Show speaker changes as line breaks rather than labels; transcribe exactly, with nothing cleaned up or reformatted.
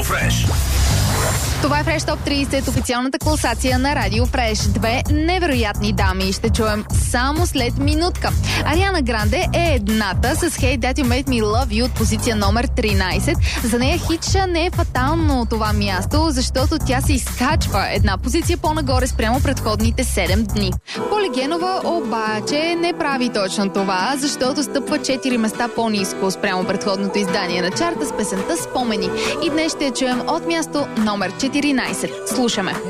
Фреш.
Това е Фреш Топ трийсет, официалната класация на Радио Фреш. Две невероятни дами ще чуем само след минутка. Ариана Гранде е едната с Hey That You Made Me Love You от позиция номер тринайсет. За нея хитча не е фатално това място, защото тя се изкачва една позиция по-нагоре спрямо предходните седем дни. Поли Генова обаче не прави точно това, защото стъпва четири места по-ниско спрямо предходното издание на чарта с песента Спомени. И днес ще я чуем от място номер четиринайсет. Слушаме.